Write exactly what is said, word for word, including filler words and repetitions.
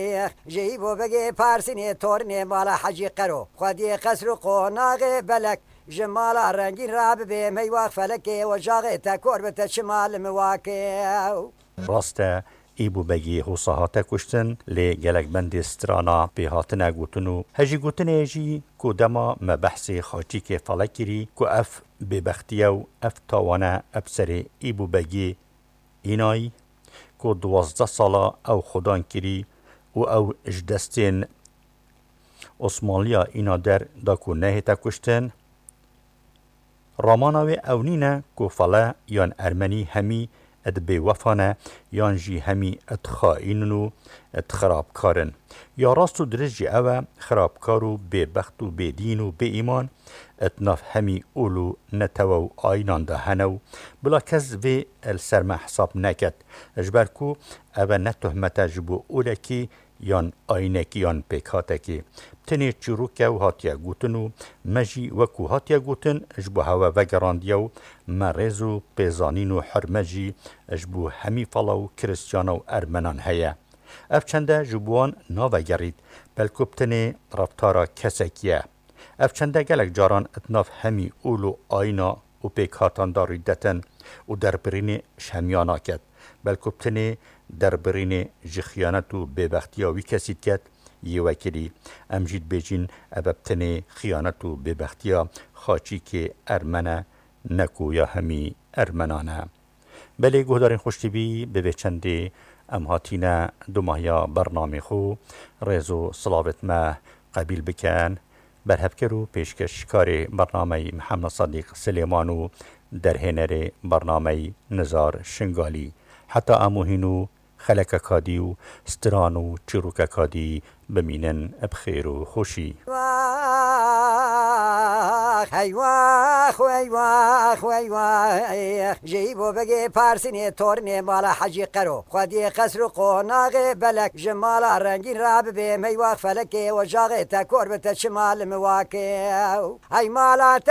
جيبو بقي بارسيني تورني مالا حجي قرو خدي قسر قوناغي بلك جمال رنگین راب به میوه فلکی و جاغ تکور به شمال مواکه راسته ایبو بگی حوصاهات کشتن لی گلک بند استرانا به هاتنه گوتنو هجی گوتنه جی که دما مبحث خاچی که فلکری که اف ببختیو اف تاوانه ابسر ایبو بگی اینای که دوازده سالا او خودان کری و او اجدستین عثمانلیا اینا در دا که نه تا کشتن راماناوی اونینه که فلا یان ارمنی همی اد بی وفانه یان جی همی اد خائننو اد خرابکارن یا راستو درست جی اوه خرابکارو بی بخت و بی دین و بی ایمان اد نف همی اولو نتوو آینان ده هنو بلا کز وی السرمه حساب نکد اجبرکو اوه نتهمت جبو اولکی یان آینکی یان پیکاتکی تنی چروکه و هاتیا گوتنو مجی وکو هاتیا گوتن اجبو هوا وگراندیو مرزو پیزانینو حرمجی اجبو همی فلاو کرستیانو ارمنان هیا اف چنده جبوان ناوگرید بلکو بتنی رفتارا کسکیه اف چنده گلک جاران اتناف همی اولو آینا و پیکاتان داریدتن و دربرین شمیانا کد بلکو بتنی دربرین جخیانت و ببختیاوی کسید کد یه وکلی امجید بیجین اببتنی خیانت و ببختیا خاچی که ارمنه نکو یا همی ارمنانه بله گهدارین خوشتیبی به چنده امهاتینا دو ماهیا برنامه خو ریزو صلاوت ما قبیل بکن برهب کرو پیشکش کار برنامه محمد صدیق سلیمانو در هنر برنامه نزار شنگالی حتی اموهینو خلک کادی و سترانو چروک کادی بمینن بخیر و خوشی واخ ای واخ ای واخ ای واخ جيبو بقي بارسيني تورني مالا حجي قرو خدي قسر قوناغي بلك جمال رنگين راب به میوه فلکی و جاغ تکور به شمال مواکه ای مالا